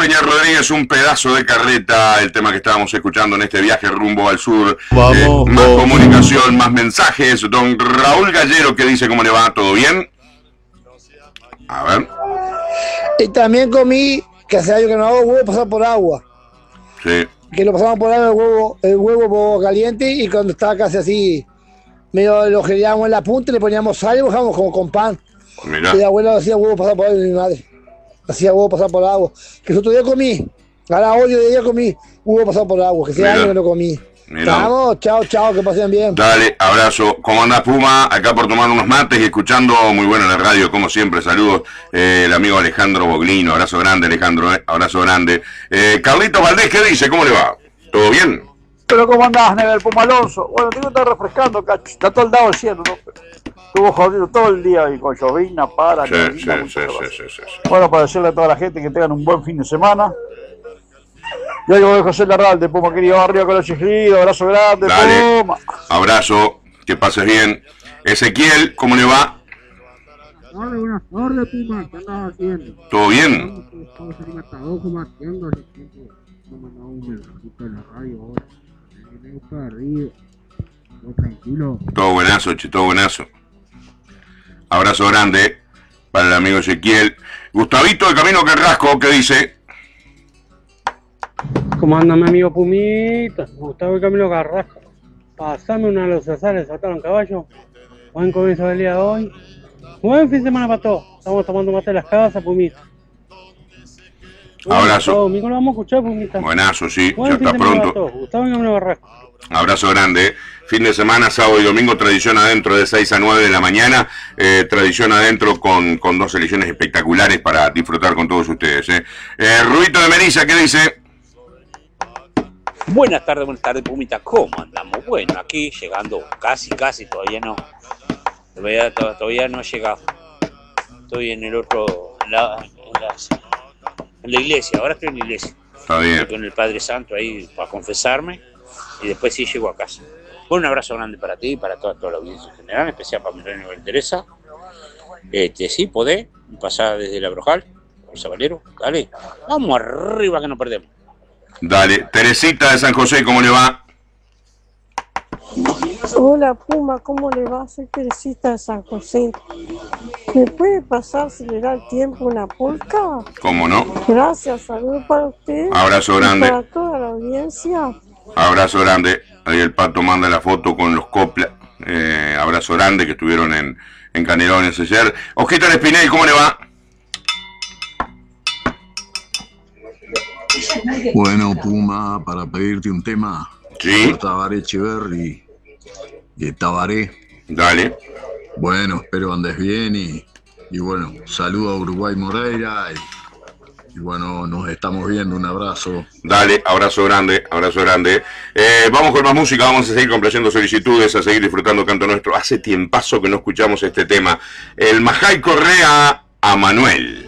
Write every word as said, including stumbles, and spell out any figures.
Peña Rodríguez, un pedazo de carreta, el tema que estábamos escuchando en este viaje rumbo al sur. Vamos, eh, más vamos. comunicación, más mensajes. Don Raúl Gallero, ¿qué dice? ¿Cómo le va? ¿Todo bien? A ver. Y también comí, que hace años que no hago huevo pasar por agua. Sí. Que lo pasamos por agua el huevo, el huevo por caliente, y cuando estaba casi así, medio lo girábamos en la punta y le poníamos sal y bajábamos como con pan. Mirá. Y la abuela hacía huevo pasar por agua, mi madre. Hacía huevo pasar por agua. Que el otro día comí, ahora hoy de día comí huevo pasar por agua, que hace años que no comí. Mirá. Vamos, chao, chao, que pasen bien. Dale, abrazo. ¿Cómo anda Puma? Acá por tomar unos mates y escuchando muy buena la radio, como siempre. Saludos, eh, el amigo Alejandro Boglino. Abrazo grande, Alejandro. Eh. Abrazo grande. Eh, Carlitos Valdés, ¿qué dice? ¿Cómo le va? ¿Todo bien? Pero ¿cómo andás, Never Puma Alonso? Bueno, tengo que estar refrescando, cacho. Está todo el dado del cielo, ¿no? Estuvo jodido todo el día y con llovina, para. Sí, llovina, sí, sí, mucho sí, calor. sí, sí, sí. Bueno, para decirle a toda la gente que tengan un buen fin de semana. Yo digo de José Larralde, Puma querido, arriba con los chiquillos, abrazo grande, Dale. Puma. Abrazo, que pases bien. Ezequiel, ¿cómo le va? Hola, buenas tardes, Puma, ¿qué andas haciendo? ¿Todo bien? Estamos en Matadojo mateando, hace tiempo no mandaba un mensajito de la radio ahora. Me he perdido. Todo tranquilo. Todo buenazo, che, todo buenazo. Abrazo grande para el amigo Ezequiel. Gustavito de Camino Carrasco, ¿qué dice? ¿Cómo anda mi amigo Pumita? Gustavo de Camilo Carrasco. Pasame una de los Cesares, sacaron caballo. Buen comienzo del día de hoy. Buen fin de semana para todos. Estamos tomando mate en las casas, Pumita. Abrazo. Domingo lo vamos a escuchar, Pumita. Buenazo, sí, Buen ya fin está de semana para pronto. todos. Gustavo de Camilo Carrasco. Abrazo grande. Fin de semana, sábado y domingo, tradición adentro de seis a nueve de la mañana. Eh, tradición adentro con, con dos selecciones espectaculares para disfrutar con todos ustedes. Eh. Eh, Ruito de Melissa, ¿qué dice? Buenas tardes, buenas tardes, Pumita. ¿Cómo andamos? Bueno, aquí llegando, casi, casi, todavía no. Todavía, todavía no he llegado. Estoy en el otro, en la, en las, en la iglesia, ahora estoy en la iglesia. Está bien. Estoy con el Padre Santo ahí para confesarme y después sí llego a casa. Bueno, un abrazo grande para ti y para toda, toda la audiencia en general, en especial para mi reina Teresa. Este, sí, podés pasar desde la Brojal, por Sabalero, dale. Vamos arriba que no perdemos. Dale. Teresita de San José, ¿cómo le va? Hola Puma, ¿cómo le va? Soy Teresita de San José. ¿Me puede pasar, si le da el tiempo, una polca? ¿Cómo no? Gracias, saludos para usted. Abrazo y grande. para toda la audiencia. Abrazo grande. Ahí el Pato manda la foto con los coplas. Eh, abrazo grande que estuvieron en, en Canelones ayer. Ojito Espinel, ¿cómo le va? Bueno, Puma, para pedirte un tema. Sí. Por Tabaré Echeverri y Tabaré. Dale. Bueno, espero andes bien y, y bueno, saludo a Uruguay Moreira y, y bueno, nos estamos viendo, un abrazo. Dale, abrazo grande, abrazo grande. Eh, vamos con más música, vamos a seguir complaciendo solicitudes, a seguir disfrutando canto nuestro. Hace tiempazo que no escuchamos este tema. El Majay Correa a Manuel.